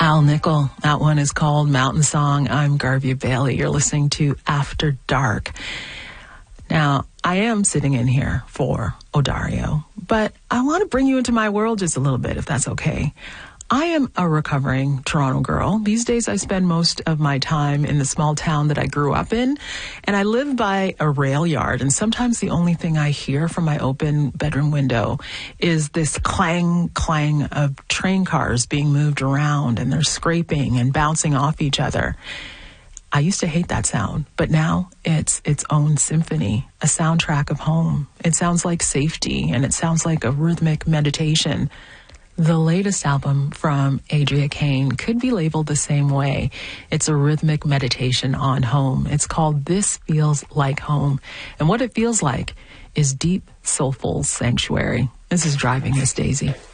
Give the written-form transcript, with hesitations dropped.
Al Nickel. That one is called Mountain Song. I'm Garvey Bailey. You're listening to After Dark. Now, I am sitting in here for Odario, but I want to bring you into my world just a little bit, if that's okay. I am a recovering Toronto girl. These days I spend most of my time in the small town that I grew up in, and I live by a rail yard, and sometimes the only thing I hear from my open bedroom window is this clang, clang of train cars being moved around, and they're scraping and bouncing off each other. I used to hate that sound, but now it's its own symphony, a soundtrack of home. It sounds like safety, and it sounds like a rhythmic meditation. The latest album from Adria Kane could be labeled the same way. It's a rhythmic meditation on home. It's called This Feels Like Home. And what it feels like is deep, soulful sanctuary. This is Driving Miss Daisy.